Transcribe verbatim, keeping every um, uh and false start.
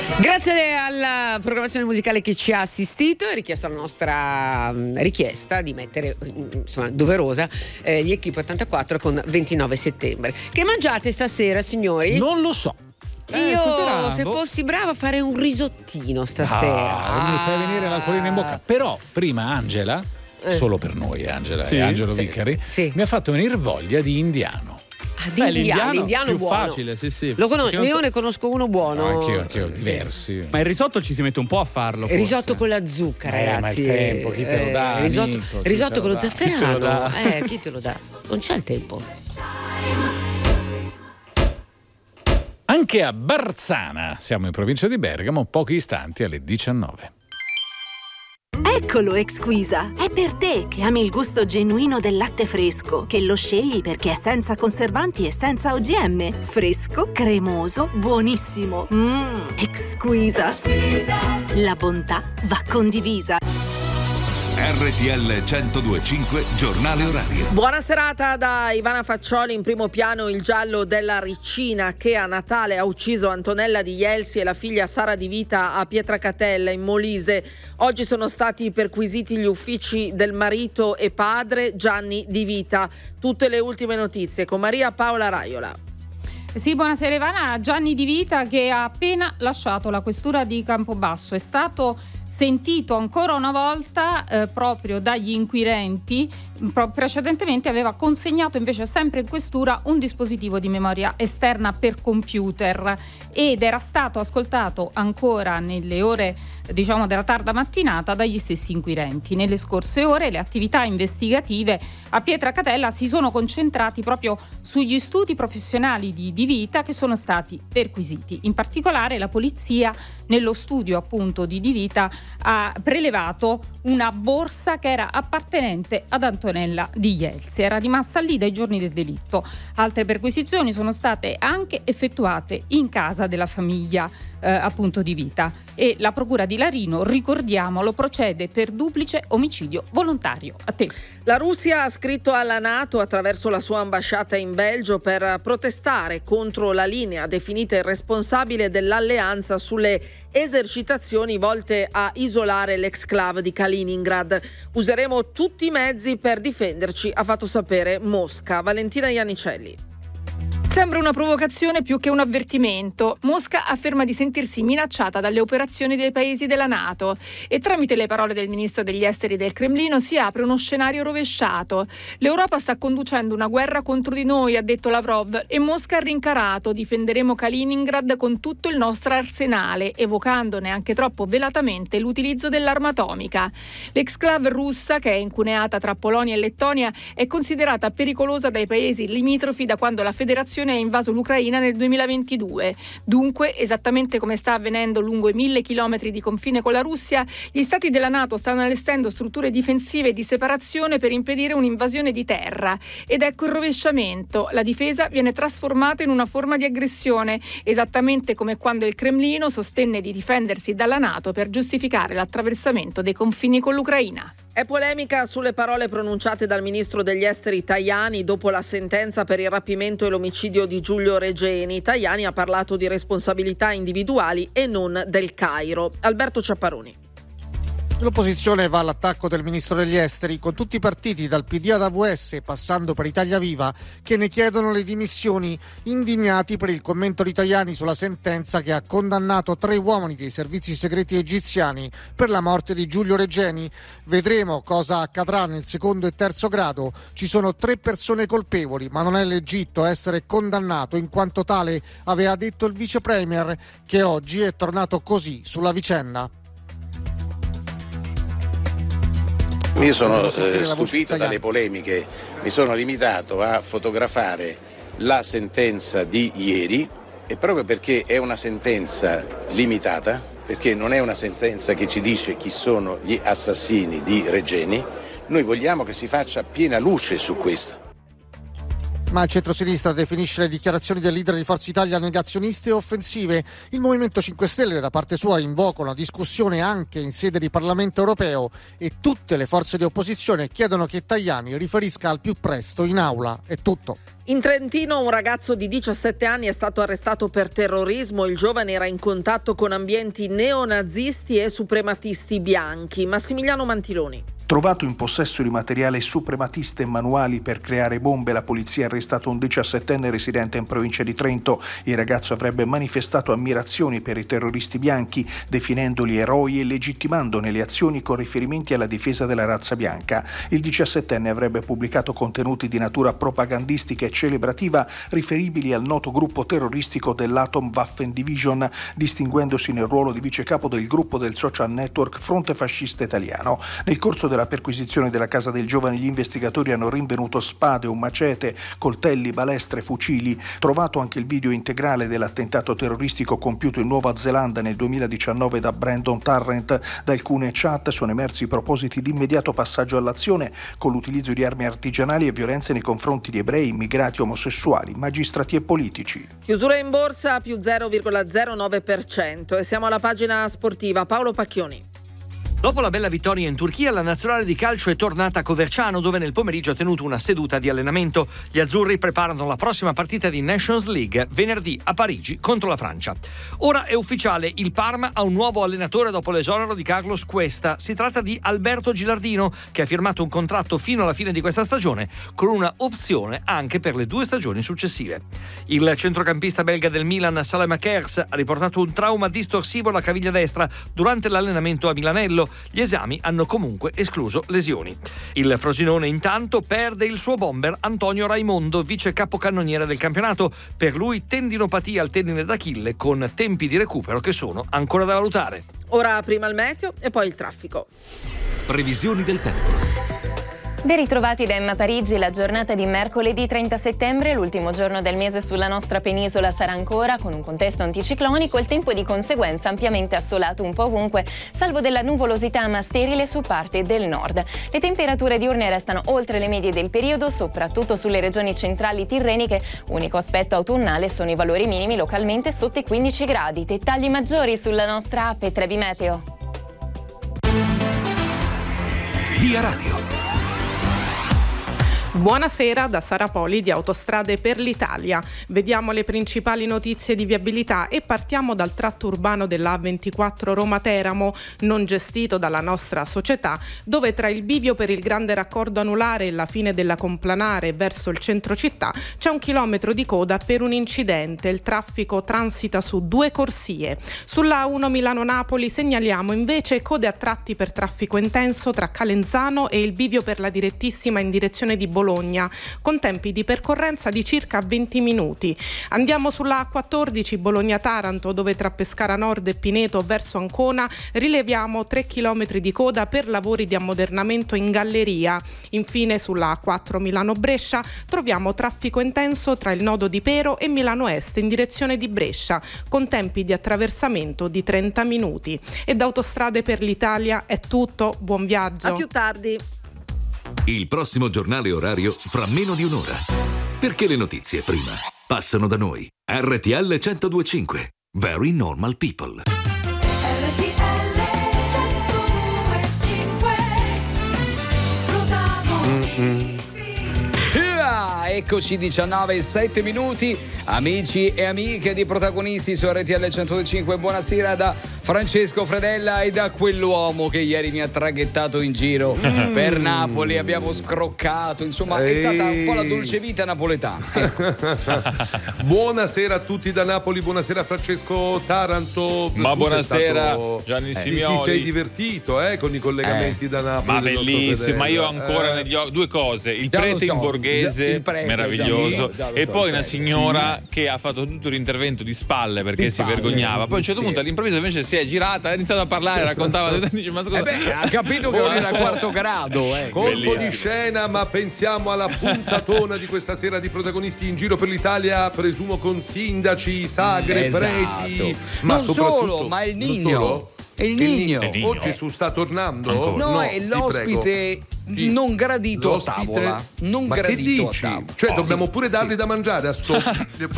Grazie alla programmazione musicale che ci ha assistito e richiesto la nostra richiesta di mettere, insomma, doverosa, eh, gli Equipe ottantaquattro con ventinove settembre. Che mangiate stasera, signori? Non lo so. Eh, Io stasera, se boh. fossi brava a fare un risottino stasera. Ah, mi fai venire l'acquolina in bocca. Però prima Angela, Eh. solo per noi Angela Sì. e Angelo Sì. Vicari, Sì. mi ha fatto venire voglia di indiano. Ah, di Beh, indiano, l'indiano, l'indiano più buono. facile, sì, sì. Lo conosco, Perché non io so- ne conosco uno buono. No, anch'io, anch'io, diversi. Ma il risotto ci si mette un po' a farlo. Il risotto forse. con la zucca, Eh, ma il ragazzi. tempo, chi te lo dà, Eh, risotto, amico, chi risotto te lo con lo dà? Chi te lo zafferano. dà? Eh, chi te lo dà? Non c'è il tempo. Anche a Barzana, siamo in provincia di Bergamo, pochi istanti alle diciannove. Eccolo Exquisa, è per te che ami il gusto genuino del latte fresco, che lo scegli perché è senza conservanti e senza O G M. Fresco, cremoso, buonissimo. Mmm, Exquisa. La bontà va condivisa. R T L centodue e cinque, giornale orario. Buona serata da Ivana Faccioli. In primo piano il giallo della Riccina che a Natale ha ucciso Antonella di Jelsi e la figlia Sara Di Vita a Pietracatella in Molise. Oggi sono stati perquisiti gli uffici del marito e padre Gianni Di Vita. Tutte le ultime notizie con Maria Paola Raiola. Sì, buonasera Ivana. Gianni Di Vita, che ha appena lasciato la questura di Campobasso, è stato sentito ancora una volta eh, proprio dagli inquirenti. Pro- precedentemente aveva consegnato invece sempre in questura un dispositivo di memoria esterna per computer ed era stato ascoltato ancora nelle ore, diciamo, della tarda mattinata dagli stessi inquirenti. Nelle scorse ore le attività investigative a Pietracatella si sono concentrati proprio sugli studi professionali di Di Vita che sono stati perquisiti. In particolare la polizia nello studio appunto di Di Vita ha prelevato una borsa che era appartenente ad Antonella Di Jelsi, era rimasta lì dai giorni del delitto. Altre perquisizioni sono state anche effettuate in casa della famiglia eh, appunto Di Vita e la procura di Larino, ricordiamolo, procede per duplice omicidio volontario. A te. La Russia ha scritto alla NATO attraverso la sua ambasciata in Belgio per protestare contro la linea definita irresponsabile dell'alleanza sulle esercitazioni volte a isolare l'exclave di Kaliningrad. Useremo tutti i mezzi per difenderci, ha fatto sapere Mosca. Valentina Iannicelli. Sembra una provocazione più che un avvertimento. Mosca afferma di sentirsi minacciata dalle operazioni dei paesi della NATO e tramite le parole del ministro degli esteri del Cremlino si apre uno scenario rovesciato. L'Europa sta conducendo una guerra contro di noi, ha detto Lavrov, e Mosca ha rincarato: difenderemo Kaliningrad con tutto il nostro arsenale, evocando neanche troppo velatamente l'utilizzo dell'arma atomica. L'exclave russa, che è incuneata tra Polonia e Lettonia, è considerata pericolosa dai paesi limitrofi da quando la federazione ha invaso l'Ucraina nel duemilaventidue. Dunque, esattamente come sta avvenendo lungo i mille chilometri di confine con la Russia, gli stati della NATO stanno allestendo strutture difensive di separazione per impedire un'invasione di terra. Ed ecco il rovesciamento: la difesa viene trasformata in una forma di aggressione, esattamente come quando il Cremlino sostenne di difendersi dalla NATO per giustificare l'attraversamento dei confini con l'Ucraina. È polemica sulle parole pronunciate dal ministro degli esteri Tajani dopo la sentenza per il rapimento e l'omicidio di Giulio Regeni. Tajani ha parlato di responsabilità individuali e non del Cairo. Alberto Ciapparoni. L'opposizione va all'attacco del ministro degli esteri, con tutti i partiti dal P D ad A V S passando per Italia Viva che ne chiedono le dimissioni, indignati per il commento di Tajani sulla sentenza che ha condannato tre uomini dei servizi segreti egiziani per la morte di Giulio Regeni. Vedremo cosa accadrà nel secondo e terzo grado. Ci sono tre persone colpevoli, ma non è l'Egitto a essere condannato in quanto tale, aveva detto il vice premier, che oggi è tornato così sulla vicenda. Io sono eh, stupito dalle polemiche, mi sono limitato a fotografare la sentenza di ieri e proprio perché è una sentenza limitata, perché non è una sentenza che ci dice chi sono gli assassini di Regeni, noi vogliamo che si faccia piena luce su questo. Ma il centrosinistra definisce le dichiarazioni del leader di Forza Italia negazioniste e offensive. Il Movimento cinque Stelle da parte sua invoca una discussione anche in sede di Parlamento europeo e tutte le forze di opposizione chiedono che Tajani riferisca al più presto in aula. È tutto. In Trentino un ragazzo di diciassette anni è stato arrestato per terrorismo. Il giovane era in contatto con ambienti neonazisti e suprematisti bianchi. Massimiliano Mantiloni. Trovato in possesso di materiale suprematista e manuali per creare bombe, la polizia ha arrestato un diciassettenne residente in provincia di Trento. Il ragazzo avrebbe manifestato ammirazioni per i terroristi bianchi, definendoli eroi e legittimandone le azioni con riferimenti alla difesa della razza bianca. Il diciassettenne avrebbe pubblicato contenuti di natura propagandistica e celebrativa riferibili al noto gruppo terroristico dell'Atomwaffen Division, distinguendosi nel ruolo di vicecapo del gruppo del social network Fronte Fascista Italiano. Nel corso della La perquisizione della casa del giovane, gli investigatori hanno rinvenuto spade, un macete, coltelli, balestre, fucili. Trovato anche il video integrale dell'attentato terroristico compiuto in Nuova Zelanda nel duemiladiciannove da Brandon Tarrant. Da alcune chat sono emersi i propositi di immediato passaggio all'azione con l'utilizzo di armi artigianali e violenze nei confronti di ebrei, immigrati, omosessuali, magistrati e politici. Chiusura in borsa più zero virgola zero nove per cento e siamo alla pagina sportiva. Paolo Pacchioni. Dopo la bella vittoria in Turchia, la nazionale di calcio è tornata a Coverciano, dove nel pomeriggio ha tenuto una seduta di allenamento. Gli azzurri preparano la prossima partita di Nations League venerdì a Parigi contro la Francia. Ora è ufficiale, il Parma ha un nuovo allenatore dopo l'esonero di Carlos Cuesta. Si tratta di Alberto Gilardino, che ha firmato un contratto fino alla fine di questa stagione, con una opzione anche per le due stagioni successive. Il centrocampista belga del Milan, Saelemaekers, ha riportato un trauma distorsivo alla caviglia destra durante l'allenamento a Milanello. Gli esami hanno comunque escluso lesioni. Il Frosinone intanto perde il suo bomber Antonio Raimondo, vice capocannoniere del campionato. Per lui tendinopatia al tendine d'Achille con tempi di recupero che sono ancora da valutare. Ora prima il meteo e poi il traffico. Previsioni del tempo. Ben ritrovati da Emma Parigi, la giornata di mercoledì trenta settembre, l'ultimo giorno del mese sulla nostra penisola sarà ancora con un contesto anticiclonico, il tempo di conseguenza ampiamente assolato un po' ovunque, salvo della nuvolosità ma sterile su parte del nord. Le temperature diurne restano oltre le medie del periodo, soprattutto sulle regioni centrali tirreniche. Unico aspetto autunnale sono i valori minimi localmente sotto i quindici gradi. Dettagli maggiori sulla nostra app e Trebi Meteo. Via Radio. Buonasera da Sara Poli di Autostrade per l'Italia. Vediamo le principali notizie di viabilità e partiamo dal tratto urbano della A ventiquattro Roma-Teramo, non gestito dalla nostra società, dove tra il bivio per il grande raccordo anulare e la fine della complanare verso il centro città c'è un chilometro di coda per un incidente. Il traffico transita su due corsie. Sulla A uno Milano-Napoli segnaliamo invece code a tratti per traffico intenso tra Calenzano e il bivio per la direttissima in direzione di Bologna, con tempi di percorrenza di circa venti minuti. Andiamo sulla A quattordici Bologna-Taranto, dove tra Pescara Nord e Pineto verso Ancona rileviamo tre chilometri di coda per lavori di ammodernamento in galleria. Infine sulla A quattro Milano-Brescia troviamo traffico intenso tra il nodo di Pero e Milano Est in direzione di Brescia, con tempi di attraversamento di trenta minuti. E da Autostrade per l'Italia è tutto, buon viaggio. A più tardi. Il prossimo giornale orario fra meno di un'ora. Perché le notizie prima passano da noi. R T L centodue e cinque. Very Normal People. R T L centodue e cinque. Protagonisti. Eccoci, diciannove e sette minuti, amici e amiche di Protagonisti su R T L centodue e cinque. Buonasera da Francesco Fredella e da quell'uomo che ieri mi ha traghettato in giro mm. per Napoli. Abbiamo scroccato, insomma Ehi. è stata un po' la dolce vita napoletana. Ecco. Buonasera a tutti da Napoli, buonasera Francesco Taranto. Ma tu buonasera stato... Gianni eh, Simioli. Ti sei divertito eh, con i collegamenti eh. da Napoli. Ma bellissimo, ma io ancora eh. negli occhi due cose, il già prete so, in borghese, il prete, meraviglioso, già, e so, poi una signora che ha fatto tutto l'intervento di spalle perché di si spalle, vergognava, poi a un certo sì. punto all'improvviso invece si è girata, ha iniziato a parlare, raccontava, dice, ma scusa, eh beh, ha capito che non era quarto grado, eh. colpo Bellissimo. di scena, ma pensiamo alla puntatona di questa sera di Protagonisti in giro per l'Italia, presumo con sindaci, sagre, esatto. preti, ma non solo, ma il Nino. È il Nino. il Nino. Oh, Gesù sta tornando? Ancora. No, no, è l'ospite non gradito L'ospite? a tavola. Non Ma che gradito dici? a tavola. Cioè Oh, dobbiamo sì, pure dargli sì. da mangiare a sto